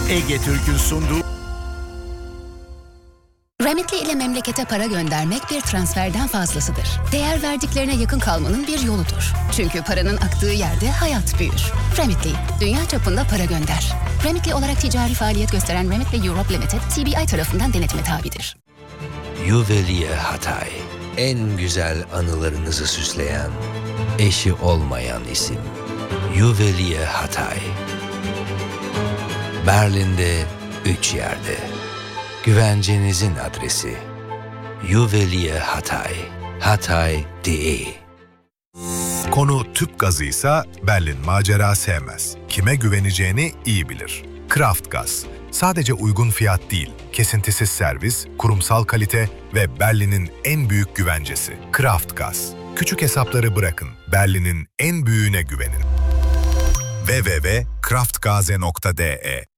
Ege Türk'ün sunduğu... Remitly ile memlekete para göndermek bir transferden fazlasıdır. Değer verdiklerine yakın kalmanın bir yoludur. Çünkü paranın aktığı yerde hayat büyür. Remitly, dünya çapında para gönder. Remitly olarak ticari faaliyet gösteren Remitly Europe Limited, CBI tarafından denetime tabidir. Yuveliye Hatay, en güzel anılarınızı süsleyen, eşi olmayan isim. Yuveliye Hatay. Berlin'de 3 yerde. Güvencenizin adresi. Yuveliye Hatay. Hatay.de. Konu tüp gazıysa Berlin macera sevmez. Kime güveneceğini iyi bilir. Kraft Gaz. Sadece uygun fiyat değil, kesintisiz servis, kurumsal kalite ve Berlin'in en büyük güvencesi. Kraft Gaz. Küçük hesapları bırakın, Berlin'in en büyüğüne güvenin. www.kraftgaze.de